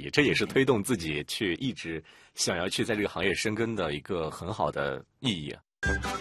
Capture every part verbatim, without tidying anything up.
题，这也是推动自己去一直想要去在这个行业深耕的一个很好的意义啊。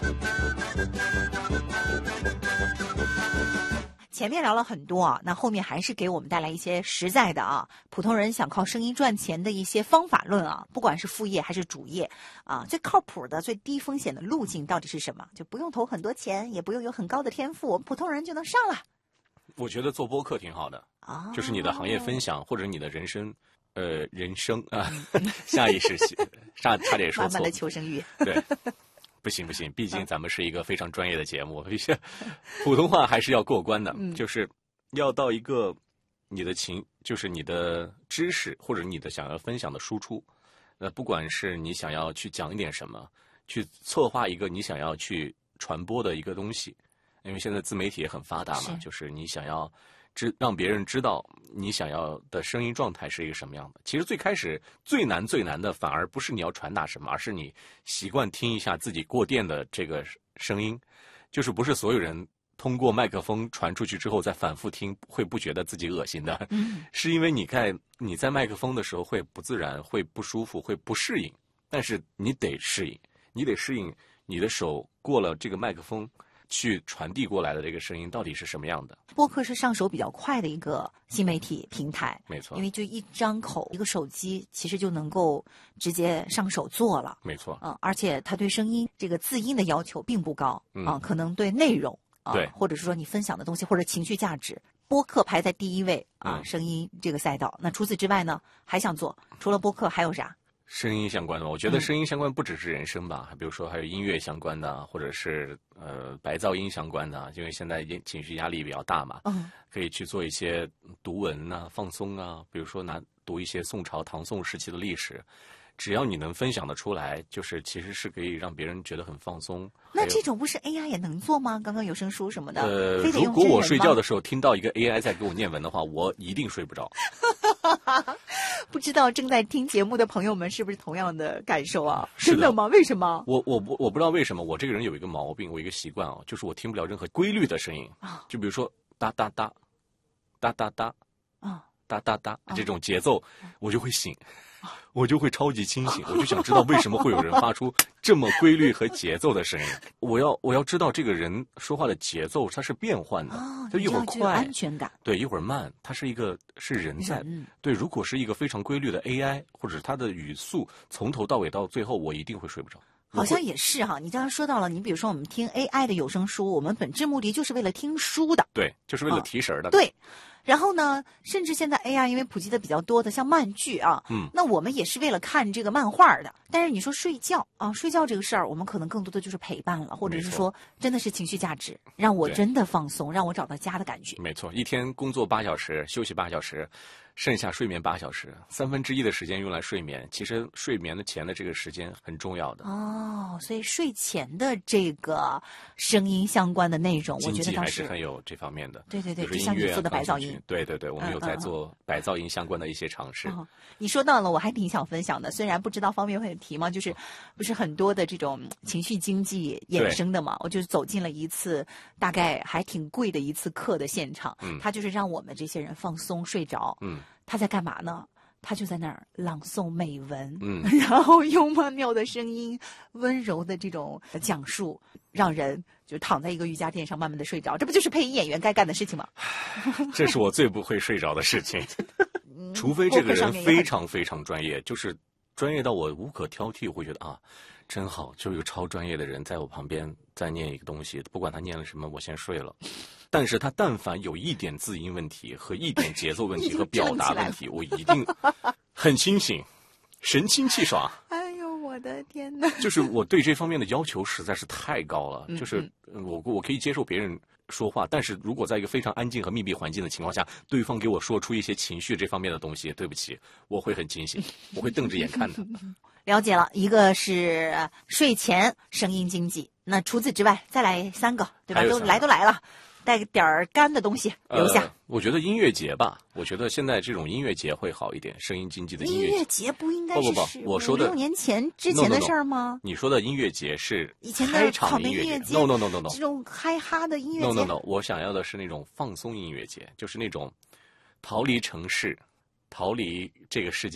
前面聊了很多啊，那后面还是给我们带来一些实在的啊，普通人想靠声音赚钱的一些方法论啊，不管是副业还是主业啊，最靠谱的、最低风险的路径到底是什么？就不用投很多钱，也不用有很高的天赋，我们普通人就能上了。 我觉得做播客挺好的啊，就是你的行业分享或者你的人生，呃，人生啊，下意识差差点说错， 慢慢的求生欲， 对。不行不行，毕竟咱们是一个非常专业的节目，普通话还是要过关的，嗯、就是要到一个你的情，就是你的知识或者你的想要分享的输出，呃，不管是你想要去讲一点什么，去策划一个你想要去传播的一个东西，因为现在自媒体也很发达嘛，是就是你想要知让别人知道你想要的声音状态是一个什么样的。其实最开始最难最难的反而不是你要传达什么，而是你习惯听一下自己过电的这个声音，就是不是所有人通过麦克风传出去之后再反复听会不觉得自己恶心的，嗯、是因为你在你在麦克风的时候会不自然，会不舒服，会不适应，但是你得适应，你得适应你的手过了这个麦克风去传递过来的这个声音到底是什么样的。 播客是上手比较快的一个新媒体平台， 没错， 因为就一张口一个手机其实就能够直接上手做了， 没错， 嗯，而且它对声音这个字音的要求并不高，嗯、啊，可能对内容啊， 对， 或者是说你分享的东西或者情绪价值，播客排在第一位啊，嗯、声音这个赛道。那除此之外呢，还想做除了播客还有啥？ 声音相关的，我觉得声音相关不只是人声吧，嗯、比如说还有音乐相关的，或者是呃白噪音相关的，因为现在情绪压力比较大嘛，嗯，可以去做一些读文啊、放松啊，比如说拿读一些宋朝、唐宋时期的历史，只要你能分享得出来，就是其实是可以让别人觉得很放松。 那这种不是 A I 也能做吗？刚刚有声书什么的， 呃， 非得用如果我睡觉的时候听到一个 A I 在给我念文的话，我一定睡不着。 不知道正在听节目的朋友们是不是同样的感受啊？真的吗？为什么？ 我我不我不知道为什么，我这个人有一个毛病，我一个习惯啊，就是我听不了任何规律的声音啊，就比如说哒哒哒，哒哒哒，啊，哒哒哒这种节奏，我就会醒。我就会超级清醒，我就想知道为什么会有人发出这么规律和节奏的声音。我要我要知道这个人说话的节奏它是变换的， 哦、 就一会儿快， 安全感， 对，一会儿慢，它是一个是人在，嗯、对。如果是一个非常规律的 A I 或者它的语速从头到尾到最后，我一定会睡不着。 好像也是哈，你刚刚说到了，你比如说我们听 A I 的有声书，我们本质目的就是为了听书的， 对，就是为了提神的， 哦、对。然后呢，甚至现在 A I 因为普及的比较多的，像漫剧啊，嗯，那我们也是为了看这个漫画的。但是你说睡觉啊，睡觉这个事儿，我们可能更多的就是陪伴了，或者是说真的是情绪价值，让我真的放松，让我找到家的感觉。 没错，一天工作八小时，休息八小时，剩下睡眠八小时，三分之一的时间用来睡眠。其实睡眠的前的这个时间很重要的哦，所以睡前的这个声音相关的内容，我觉得还是很有这方面的。 对对对， 就是像你做的白噪音。 对对对，我们有在做白噪音相关的一些尝试。 嗯嗯哦、你说到了，我还挺想分享的，虽然不知道方便会提吗？就是不是很多的这种情绪经济衍生的嘛？我就走进了一次大概还挺贵的一次课的现场，嗯，他就是让我们这些人放松睡着。嗯，他在干嘛呢？他就在那儿朗诵美文，嗯，然后用曼妙的声音、温柔的这种讲述，让人就躺在一个瑜伽垫上慢慢的睡着。这不就是配音演员该干的事情吗？ 这是我最不会睡着的事情，除非这个人非常非常专业，就是专业到我无可挑剔，我会觉得啊，真好，就有超专业的人在我旁边在念一个东西，不管他念了什么，我先睡了。但是他但凡有一点字音问题和一点节奏问题和表达问题，我一定很清醒，神清气爽。 哎呦，我的天哪！ 就是我对这方面的要求实在是太高了。嗯、就是我我可以接受别人说话，但是如果在一个非常安静和密闭环境的情况下，对方给我说出一些情绪这方面的东西，对不起，我会很清醒，我会瞪着眼看的。 了解了，一个是睡前声音经济，那除此之外再来三个，对吧？都来都来了。带点儿干的东西留下、 呃。我觉得音乐节吧，我觉得现在这种音乐节会好一点，声音经济的音乐节。 音乐节不应该是不不不，我说的六年前之前的事儿吗？ No, no, no, 你说的音乐节是以前开场的音乐节 ？No no no no no， 这种嗨哈的音乐节。 No no no， 我想要的是那种放松音乐节，就是那种逃离城市，逃离这个世界。